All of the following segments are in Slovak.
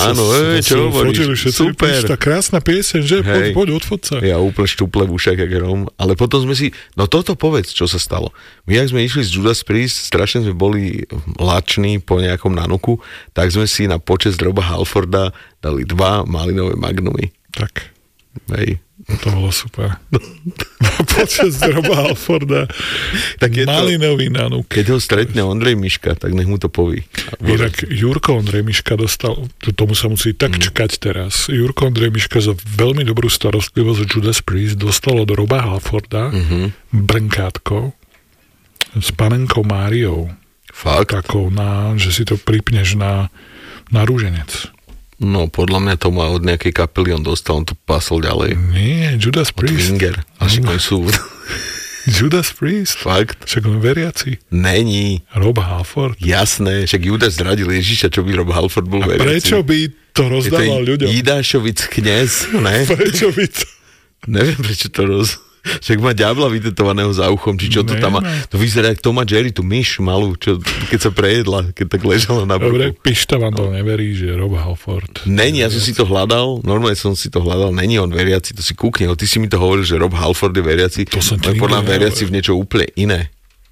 Áno, čo hovoríš? Super. Tá krásna pieseň, že? Poď odfoť sa. Ja úplne štuple v ušach, jak Rom. Ale potom sme si, no toto povedz, čo sa stalo. My, ak sme išli z Judas Priest, strašne sme boli lační po nejakom nanuku, tak sme si na počesť Roba Halforda dali 2 malinové magnumy. Tak. Hej. To bolo super. Počas Roba Halforda malinový nanúk. Keď ho stretne Ondrej Miška, tak nech mu to poví. Inak Jurko Ondrej Miška dostal, tomu sa musí tak čakať teraz. Jurko Ondrej Miška za veľmi dobrú starostlivosť Judas Priest dostalo do Roba Halforda brnkátko s panenkou Máriou. Fakt? Takou, že si to pripneš na rúženec. No, podľa mňa to má od nejakej kapely, on dostal, on to pasol ďalej. Nie, Judas Priest. Winger. Asi sú... Judas Priest. Fakt? Však on veriaci. Není. Rob Halford. Jasné, však Judas zradil Ježiša, čo by Rob Halford bol veriaci. A prečo by to rozdával ľuďom? Jidášovic kňaz, ne? Prečo by to... Neviem, prečo to Však má ďabla vytetovaného za uchom, či čo to tam má. To vyzerá, jak Tom a Jerry, tú myš malú, čo keď sa prejedla, keď tak ležala na bruchu. Dobre, Pišta vám to neverí, že Rob Halford. Není, ja som si to hľadal, normálne som si to hľadal, není on veriaci, to si kúkni, ty si mi to hovoril, že Rob Halford je veriaci, to som podľa mňa veriaci v niečo úplne iné.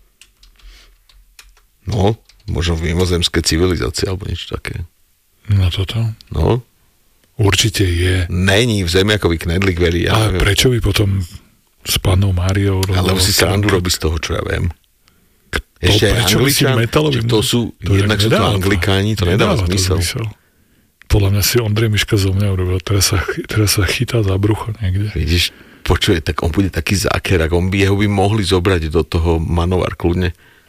No, možno v mimozemské civilizácie, alebo niečo také. No toto? No. Určite je. Není, v zemiakovi knedlík verí. Ja ale prečo by potom s pannou Máriou... Ale si srandu robí z toho, čo ja viem. Ešte Angličan, to sú, jednak sú to Anglikáni, to nedáva zmysel. Podľa mňa si Ondrej Miška zo mňa urobil, teraz sa chytá za brucho niekde. Vidíš, počuje, tak on bude taký zákerák, jeho by mohli zobrať do toho Manovar kľudne.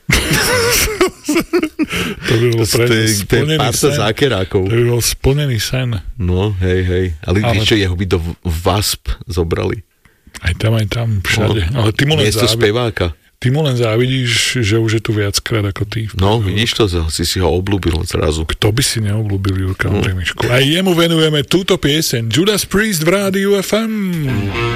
To by bol splnený sen. Zákerákov. To by bol splnený sen. No, hej. Ale vieš čo, jeho by do VASP zobrali. Aj tam, všade. No, ale miesto speváka. Ty mu len závidíš, že už je tu viackrát ako ty. No, vidíš to, si ho obľúbil zrazu. Kto by si neobľúbil Jurka Ondrej Mišku? A jemu venujeme túto pieseň Judas Priest v Rádiu FM.